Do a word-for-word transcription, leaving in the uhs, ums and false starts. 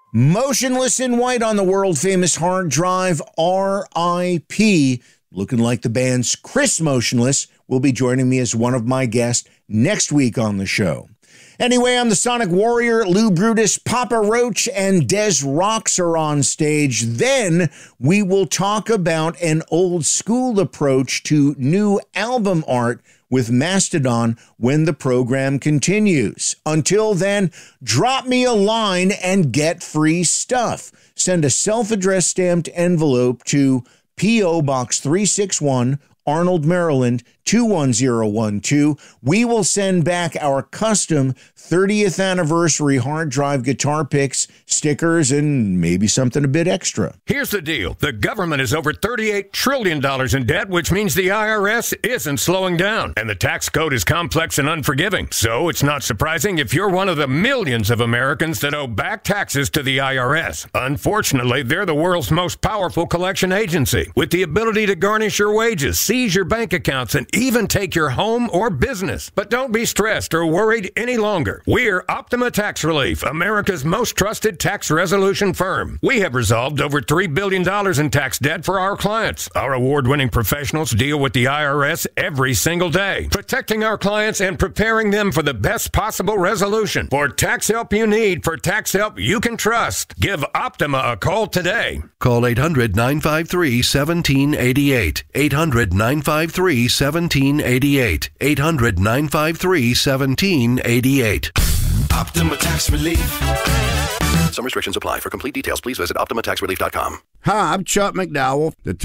Motionless in white on the world-famous hard drive, R I P Looking like the band's Chris Motionless will be joining me as one of my guests next week on the show. Anyway, I'm the Sonic Warrior. Lou Brutus, Papa Roach, and Des Rocks are on stage. Then we will talk about an old school approach to new album art with Mastodon when the program continues. Until then, drop me a line and get free stuff. Send a self-addressed stamped envelope to P O. Box three sixty-one, Arnold, Maryland, two one zero one two. We will send back our custom thirtieth anniversary hard drive guitar picks, stickers, and maybe something a bit extra. Here's the deal. The government is over thirty-eight trillion dollars in debt, which means the I R S isn't slowing down. And the tax code is complex and unforgiving. So it's not surprising if you're one of the millions of Americans that owe back taxes to the I R S. Unfortunately, they're the world's most powerful collection agency, with the ability to garnish your wages, seize your bank accounts, and even take your home or business. But don't be stressed or worried any longer. We're Optima Tax Relief, America's most trusted tax resolution firm. We have resolved over three billion dollars in tax debt for our clients. Our award-winning professionals deal with the I R S every single day, protecting our clients and preparing them for the best possible resolution. For tax help you need, for tax help you can trust, give Optima a call today. Call eight hundred, nine five three, one seven eight eight. eight hundred, nine five three, one seven eight eight. eight hundred, nine five three, one seven eight eight. Optima Tax Relief. Some restrictions apply. For complete details, please visit Optima Tax Relief dot com. Hi, I'm Chuck McDowell, the